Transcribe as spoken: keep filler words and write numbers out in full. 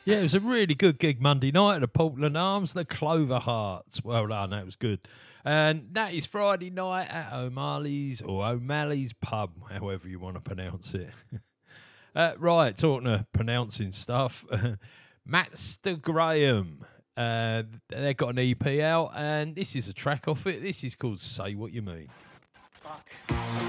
Yeah, it was a really good gig Monday night at the Portland Arms, the Clover Hearts. Well done, that was good. And that is Friday night at O'Malley's or O'Malley's Pub, however you want to pronounce it. uh, right, talking of pronouncing stuff, Master Graham. Uh, they've got an E P out, and this is a track off it. This is called Say What You Mean. Fuck.